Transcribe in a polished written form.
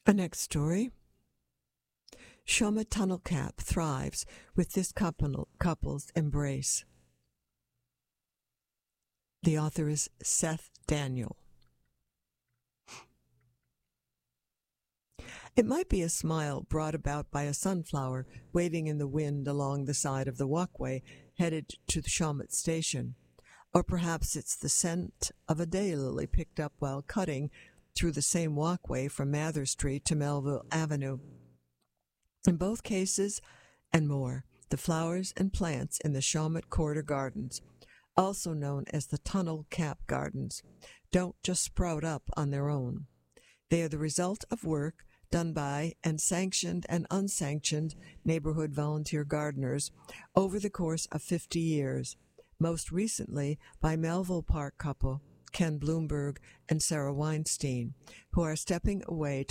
A next story. Shawmut Tunnel Cap thrives with this couple's embrace. The author is Seth Daniel. It might be a smile brought about by a sunflower waving in the wind along the side of the walkway headed to the Shawmut station. Or perhaps it's the scent of a daylily picked up while cutting through the same walkway from Mather Street to Melville Avenue. In both cases, and more, the flowers and plants in the Shawmut Quarter Gardens, also known as the Tunnel Cap Gardens, don't just sprout up on their own. They are the result of work done by and sanctioned and unsanctioned neighborhood volunteer gardeners over the course of 50 years, most recently by Melville Park couple Ken Bloomberg and Sarah Weinstein, who are stepping away